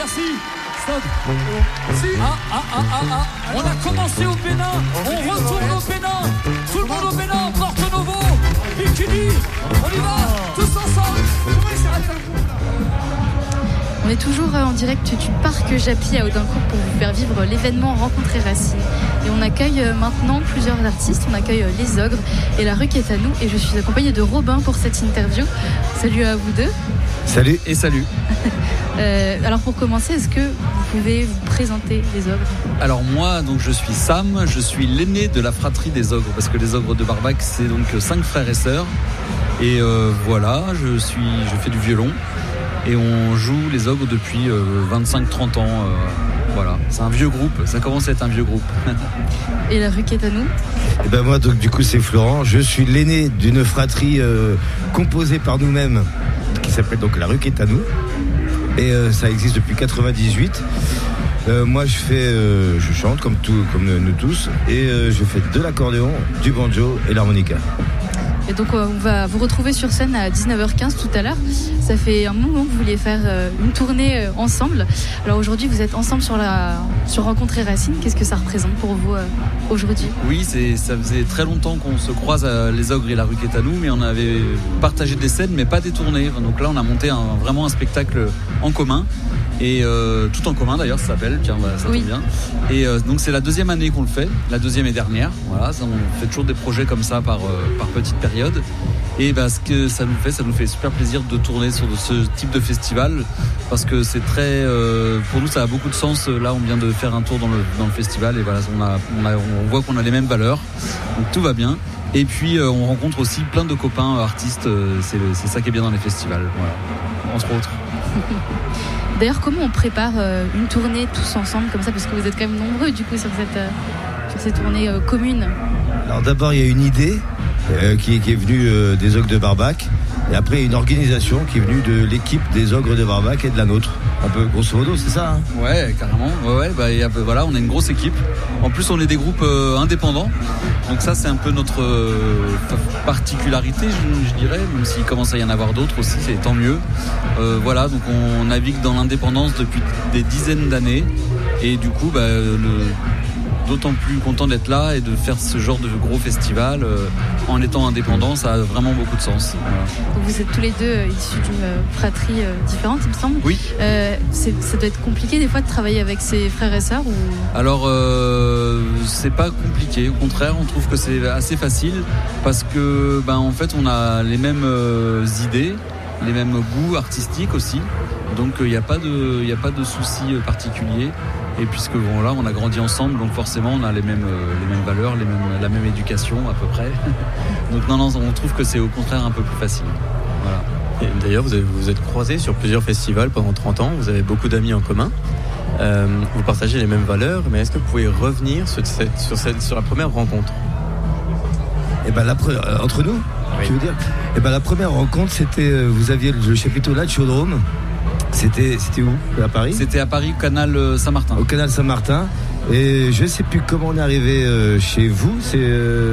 merci. Stop. On a commencé au Bénin, on retourne au Bénin. Tout le monde au Bénin, Porto Novo, Bikini. On y va, tous ensemble. On est toujours en direct du parc Japy à Audincourt pour vous faire vivre l'événement Rencontrer Racine. Et on accueille maintenant plusieurs artistes. On accueille les Ogres et La Rue qui est à nous. Et je suis accompagnée de Robin pour cette interview. Salut à vous deux. Salut et salut. Alors pour commencer, est-ce que vous pouvez vous présenter les Ogres ? Alors moi, donc je suis Sam, je suis l'aîné de la fratrie des Ogres, parce que les Ogres de Barbac, c'est donc 5 frères et sœurs. Et voilà, je fais du violon. Et on joue les Ogres depuis 25-30 ans. Voilà, c'est un vieux groupe, ça commence à être un vieux groupe. Et La Rue qui est à nous ? Et ben moi, donc du coup, c'est Florent. Je suis l'aîné d'une fratrie composée par nous-mêmes, qui s'appelle donc La Rue qui est à nous. Et ça existe depuis 98. Moi, je chante comme nous tous, et je fais de l'accordéon, du banjo et l'harmonica. Et donc on va vous retrouver sur scène à 19h15 tout à l'heure. Ça fait un moment que vous vouliez faire une tournée ensemble. Alors aujourd'hui vous êtes ensemble sur Rencontrer Racine. Qu'est-ce que ça représente pour vous aujourd'hui ? Oui, ça faisait très longtemps qu'on se croise à les Ogres et La Rue qui est à nous, mais on avait partagé des scènes mais pas des tournées. Donc là on a monté vraiment un spectacle en commun. Et tout en commun d'ailleurs, ça s'appelle, tiens, voilà, ça tombe bien. Et donc c'est la deuxième année qu'on le fait, la deuxième et dernière. Voilà, on fait toujours des projets comme ça par petite période. Et ce que ça nous fait super plaisir de tourner sur ce type de festival, parce que c'est très, pour nous ça a beaucoup de sens. Là on vient de faire un tour dans le festival et voilà, on voit qu'on a les mêmes valeurs, donc tout va bien. Et puis on rencontre aussi plein de copains artistes, c'est ça qui est bien dans les festivals, voilà, entre autres. D'ailleurs, comment on prépare une tournée tous ensemble comme ça, parce que vous êtes quand même nombreux du coup sur cette tournée commune ? Alors d'abord, il y a une idée qui est venue des Ogres de Barbac, et après une organisation qui est venue de l'équipe des Ogres de Barbac et de la nôtre. Un peu grosso modo, c'est ça, hein ? Ouais, carrément. Ouais, voilà, on a une grosse équipe. En plus, on est des groupes indépendants. Donc ça, c'est un peu notre particularité, je dirais, même s'il commence à y en avoir d'autres aussi, c'est tant mieux. Voilà, donc on navigue dans l'indépendance depuis des dizaines d'années. Et du coup, d'autant plus content d'être là et de faire ce genre de gros festival en étant indépendant, ça a vraiment beaucoup de sens. Voilà. Vous êtes tous les deux issus d'une fratrie différente, il me semble. Oui. Ça doit être compliqué des fois de travailler avec ses frères et sœurs ou... Alors c'est pas compliqué, au contraire on trouve que c'est assez facile, parce que en fait on a les mêmes idées, les mêmes goûts artistiques aussi, donc il n'y a pas de soucis particuliers. Et puisque là on a grandi ensemble, donc forcément on a les mêmes valeurs, la même éducation à peu près. Donc non, on trouve que c'est au contraire un peu plus facile. Voilà. Et d'ailleurs vous êtes croisés sur plusieurs festivals pendant 30 ans, vous avez beaucoup d'amis en commun. Vous partagez les mêmes valeurs, mais est-ce que vous pouvez revenir sur la première rencontre ? Entre nous, oui. Tu veux dire ? La première rencontre, c'était, vous aviez le chapiteau là de Chaudrome. C'était où ? À Paris ? C'était à Paris, au canal Saint-Martin. Au canal Saint-Martin. Et je ne sais plus comment on est arrivé chez vous.